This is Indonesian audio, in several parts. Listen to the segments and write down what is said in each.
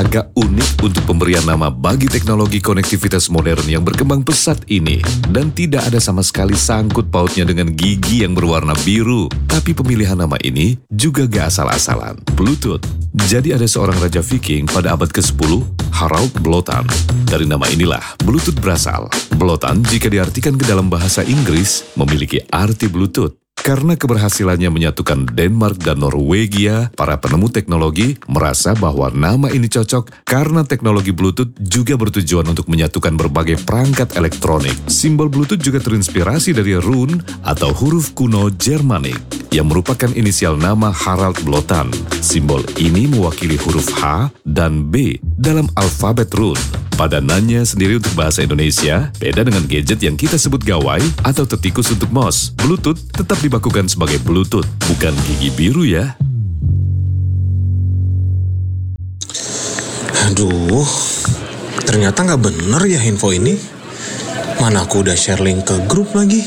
agak unik untuk pemberian nama bagi teknologi konektivitas modern yang berkembang pesat ini. Dan tidak ada sama sekali sangkut pautnya dengan gigi yang berwarna biru. Tapi pemilihan nama ini juga gak asal-asalan. Bluetooth. Jadi ada seorang raja Viking pada abad ke-10, Harald Blåtand. Dari nama inilah Bluetooth berasal. Blåtand jika diartikan ke dalam bahasa Inggris memiliki arti Bluetooth. Karena keberhasilannya menyatukan Denmark dan Norwegia, para penemu teknologi merasa bahwa nama ini cocok karena teknologi Bluetooth juga bertujuan untuk menyatukan berbagai perangkat elektronik. Simbol Bluetooth juga terinspirasi dari rune atau huruf kuno Jermanik yang merupakan inisial nama Harald Blåtand. Simbol ini mewakili huruf H dan B dalam alfabet rune. Padanannya sendiri untuk bahasa Indonesia, beda dengan gadget yang kita sebut gawai atau tetikus untuk mouse. Bluetooth tetap dibakukan sebagai Bluetooth, bukan gigi biru ya. Aduh, ternyata nggak bener ya info ini. Mana aku udah share link ke grup lagi.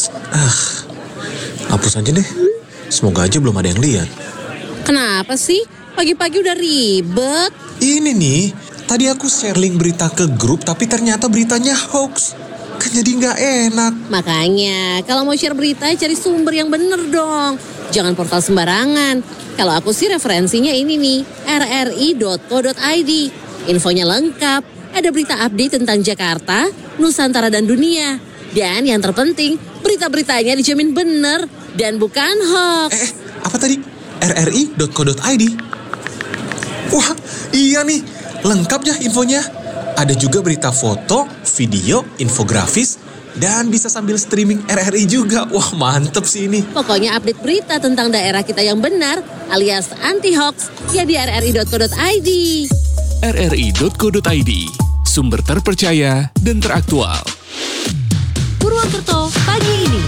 Hapus aja deh. Semoga aja belum ada yang lihat. Kenapa sih? Pagi-pagi udah ribet. Ini nih, tadi aku share link berita ke grup tapi ternyata beritanya hoax. Kan jadi nggak enak. Makanya, kalau mau share berita cari sumber yang bener dong. Jangan portal sembarangan. Kalau aku sih referensinya ini nih, rri.co.id. Infonya lengkap, ada berita update tentang Jakarta, Nusantara dan dunia. Dan yang terpenting, berita-beritanya dijamin bener dan bukan hoax. Apa tadi? rri.co.id? Wah, iya nih. Lengkap ya infonya. Ada juga berita foto, video, infografis, dan bisa sambil streaming RRI juga. Wah, mantep sih ini. Pokoknya update berita tentang daerah kita yang benar alias anti-hoax ya di rri.co.id. rri.co.id, sumber terpercaya dan teraktual. Purwokerto pagi ini.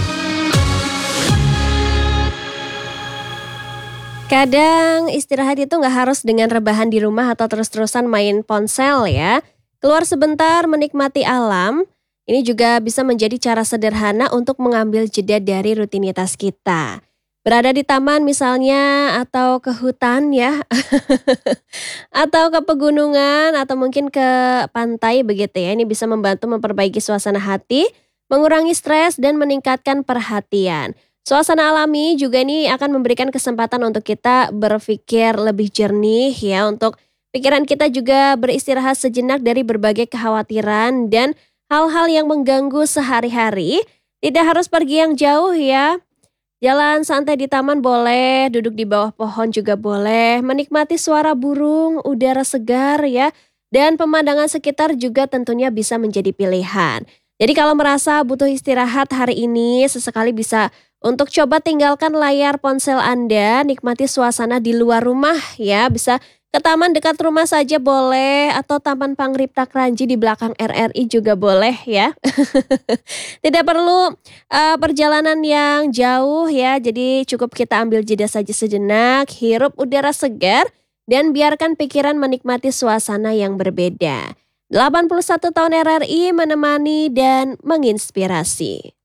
Kadang istirahat itu nggak harus dengan rebahan di rumah atau terus-terusan main ponsel ya. Keluar sebentar menikmati alam, ini juga bisa menjadi cara sederhana untuk mengambil jeda dari rutinitas kita. Berada di taman misalnya, atau ke hutan ya, atau ke pegunungan, atau mungkin ke pantai begitu ya. Ini bisa membantu memperbaiki suasana hati, mengurangi stres, dan meningkatkan perhatian. Suasana alami juga ini akan memberikan kesempatan untuk kita berpikir lebih jernih ya, untuk pikiran kita juga beristirahat sejenak dari berbagai kekhawatiran dan hal-hal yang mengganggu sehari-hari. Tidak harus pergi yang jauh ya. Jalan santai di taman boleh, duduk di bawah pohon juga boleh, menikmati suara burung, udara segar ya, dan pemandangan sekitar juga tentunya bisa menjadi pilihan. Jadi kalau merasa butuh istirahat hari ini, sesekali bisa untuk coba tinggalkan layar ponsel Anda, nikmati suasana di luar rumah ya. Bisa ke taman dekat rumah saja boleh, atau Taman Pangripta Kranji di belakang RRI juga boleh ya. Tidak perlu perjalanan yang jauh ya, jadi cukup kita ambil jeda saja sejenak, hirup udara segar, dan biarkan pikiran menikmati suasana yang berbeda. 81 tahun RRI menemani dan menginspirasi.